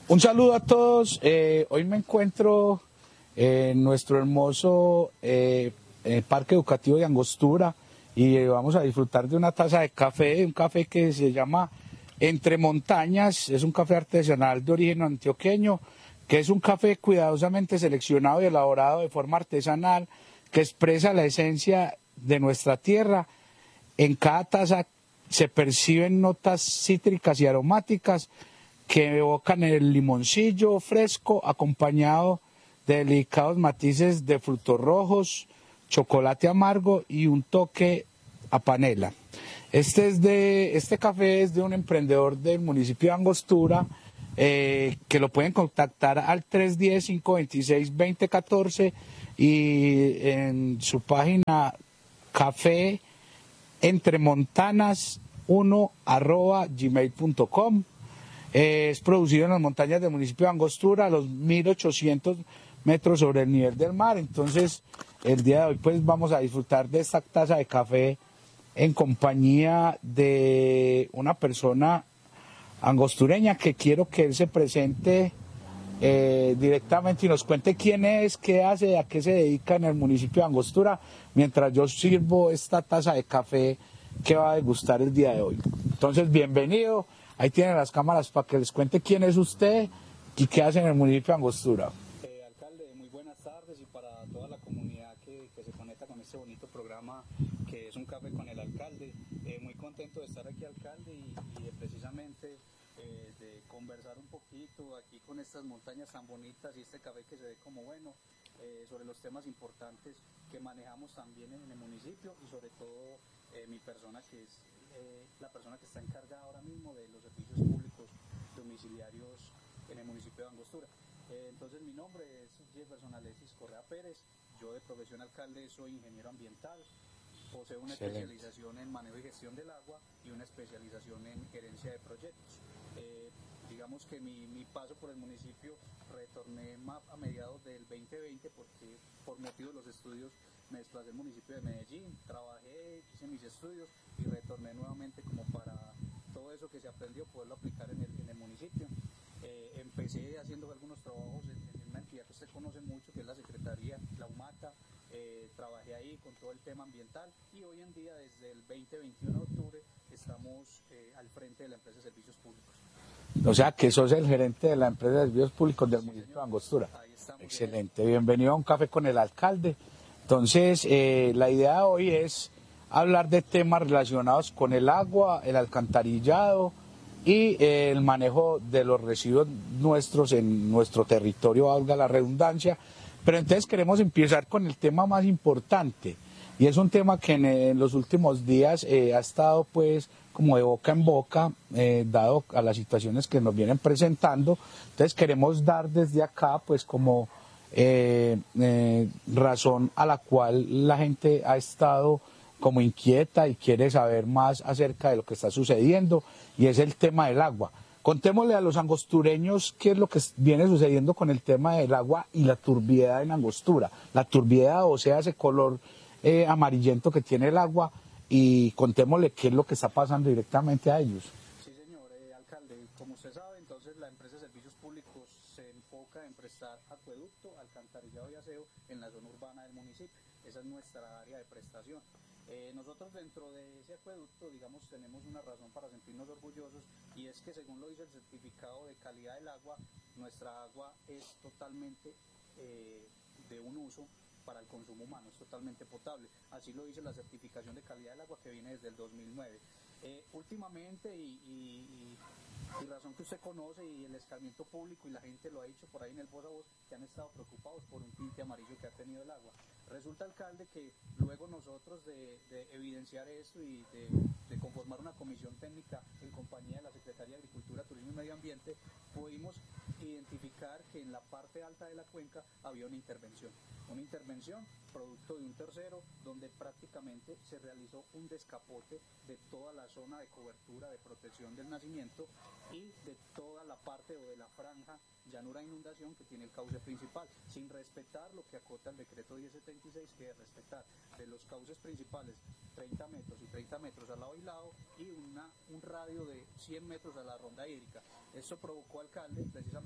Un saludo a todos. Hoy me encuentro en nuestro hermoso Parque Educativo de Angostura y vamos a disfrutar de una taza de café, un café que se llama Entre Montañas. Es un café artesanal de origen antioqueño, que es un café cuidadosamente seleccionado y elaborado de forma artesanal, que expresa la esencia de nuestra tierra. En cada taza se perciben notas cítricas y aromáticas que evocan el limoncillo fresco acompañado de delicados matices de frutos rojos, chocolate amargo y un toque a panela. Este café es de un emprendedor del municipio de Angostura, que lo pueden contactar al 310-526-2014 y en su página café entremontanas1@gmail.com. Es producido en las montañas del municipio de Angostura, a los 1800 metros sobre el nivel del mar. Entonces, el día de hoy pues vamos a disfrutar de esta taza de café en compañía de una persona angostureña que quiero que él se presente directamente y nos cuente quién es, qué hace, a qué se dedica en el municipio de Angostura, mientras yo sirvo esta taza de café que va a degustar el día de hoy. Entonces, bienvenido. Ahí tienen las cámaras para que les cuente quién es usted y qué hace en el municipio de Angostura. Alcalde, muy buenas tardes y para toda la comunidad que se conecta con este bonito programa que es Un Café con el Alcalde. Muy contento de estar aquí, alcalde, y de precisamente de conversar un poquito aquí con estas montañas tan bonitas y este café que se ve como bueno, sobre los temas importantes que manejamos también en el municipio y sobre todo mi persona que es la persona que está encargada ahora mismo de los servicios públicos domiciliarios en el municipio de Angostura. Entonces mi nombre es Jefferson Alexis Correa Pérez, yo de profesión alcalde soy ingeniero ambiental, poseo una especialización en manejo y gestión del agua y una especialización en gerencia de proyectos. Digamos que mi paso por el municipio retorné a mediados del 2020 porque por motivo de los estudios me desplacé al municipio de Medellín, trabajé, hice mis estudios y retorné nuevamente como para todo eso que se aprendió poderlo aplicar en el municipio. Empecé haciendo algunos trabajos en una entidad que usted conoce mucho, que es la Secretaría, la UMATA. Trabajé ahí con todo el tema ambiental y hoy en día, desde el 20-21 de octubre, estamos al frente de la empresa de servicios públicos. O sea, que sos el gerente de la empresa de servicios públicos del municipio de Angostura. Excelente, bienvenido a Un Café con el Alcalde. Entonces, la idea de hoy es hablar de temas relacionados con el agua, el alcantarillado y el manejo de los residuos nuestros en nuestro territorio, valga la redundancia. Pero entonces queremos empezar con el tema más importante, y es un tema que en los últimos días ha estado pues como de boca en boca, dado a las situaciones que nos vienen presentando. Entonces queremos dar desde acá pues como razón a la cual la gente ha estado como inquieta y quiere saber más acerca de lo que está sucediendo, y es el tema del agua. Contémosle a los angostureños qué es lo que viene sucediendo con el tema del agua y la turbiedad en Angostura. La turbiedad, o sea, ese color amarillento que tiene el agua, y contémosle qué es lo que está pasando directamente a ellos. Sí, señor alcalde, como usted sabe, entonces la empresa de servicios públicos se enfoca en prestar acueducto, alcantarillado y aseo en la zona urbana del municipio. Esa es nuestra área de prestación. Nosotros dentro de ese acueducto, digamos, tenemos una razón para sentirnos orgullosos, y es que según lo dice el certificado de calidad del agua, nuestra agua es totalmente de un uso para el consumo humano, es totalmente potable. Así lo dice la certificación de calidad del agua que viene desde el 2009. Últimamente, y razón que usted conoce, y el escarmiento público y la gente lo ha dicho por ahí en el voz a voz, que han estado preocupados por un tinte amarillo que ha tenido el agua. Resulta, alcalde, que luego nosotros de evidenciar esto y de conformar una comisión técnica en compañía de la Secretaría de Agricultura, Turismo y Medio Ambiente, pudimos identificar que en la parte alta de la cuenca había una intervención producto de un tercero, donde prácticamente se realizó un descapote de toda la zona de cobertura de protección del nacimiento y de toda la parte o de la franja llanura de inundación que tiene el cauce principal, sin respetar lo que acota el decreto 1076, que es respetar de los cauces principales 30 metros y 30 metros al lado y lado, y un radio de 100 metros a la ronda hídrica. Esto provocó, alcalde, precisamente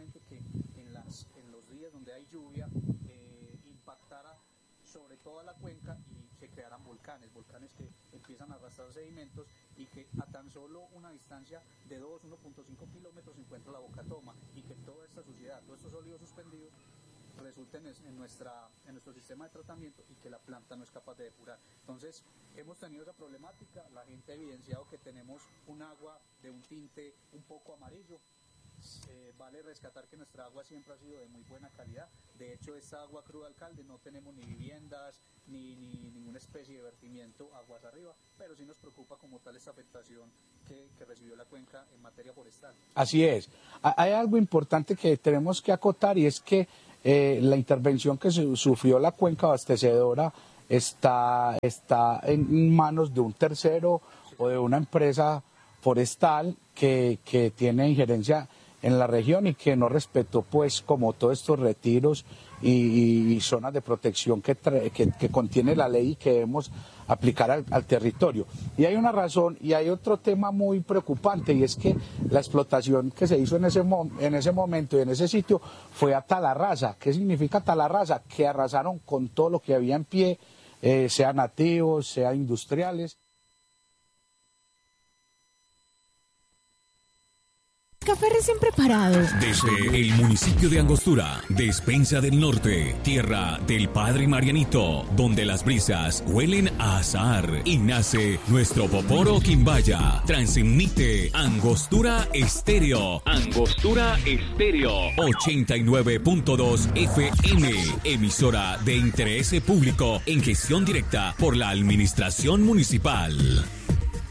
eventualmente que en los días donde hay lluvia impactara sobre toda la cuenca y se crearan volcanes que empiezan a arrastrar sedimentos y que a tan solo una distancia de 1.5 kilómetros se encuentra la boca toma y que toda esta suciedad, todos estos sólidos suspendidos resulten en nuestro sistema de tratamiento y que la planta no es capaz de depurar. Entonces, hemos tenido esa problemática, la gente ha evidenciado que tenemos un agua de un tinte un poco amarillo. Vale rescatar que nuestra agua siempre ha sido de muy buena calidad. De hecho, esta agua cruda, alcalde, no tenemos ni viviendas ni ninguna especie de vertimiento aguas arriba, pero sí nos preocupa como tal esta afectación que recibió la cuenca en materia forestal. Así es. Hay algo importante que tenemos que acotar y es que la intervención que sufrió la cuenca abastecedora está en manos de un tercero o de una empresa forestal que tiene injerencia en la región y que no respetó pues como todos estos retiros y zonas de protección que contiene la ley y que debemos aplicar al territorio. Y hay una razón y hay otro tema muy preocupante y es que la explotación que se hizo en ese momento y en ese sitio fue a talarrasa. ¿Qué significa talarrasa? Que arrasaron con todo lo que había en pie, sea nativos, sea industriales. Café recién preparado. Desde el municipio de Angostura, Despensa del Norte, tierra del Padre Marianito, donde las brisas huelen a azahar y nace nuestro Poporo Quimbaya. Transmite Angostura Estéreo. Angostura Estéreo. 89.2 FM. Emisora de interés público en gestión directa por la Administración Municipal.